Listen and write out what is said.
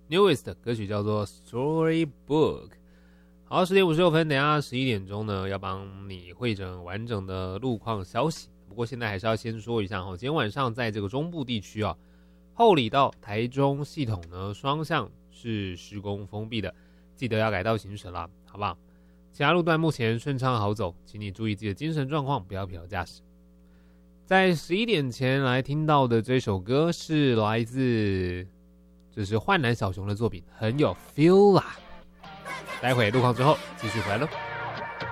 Newest 的歌曲叫做 Storybook。好，10点56分，等一下11点钟呢，要帮你汇整完整的路况消息。不过现在还是要先说一下今天晚上在这个中部地区后里到台中系统呢双向是施工封闭的，记得要改道行驶啦，好不好？其他路段目前顺畅好走，请你注意自己的精神状况，不要疲劳驾驶。在11点前来听到的这首歌是来自幻南小熊的作品，很有 feel 啦。待会路况之后继续回来咯。